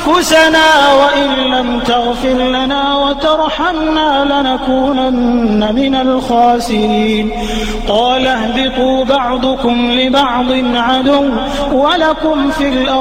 أنفسنا وإن لم تغفر لنا وترحمنا لنكونن من الخاسرين. قال اهبطوا بعضكم لبعض عدو ولكم في الأرض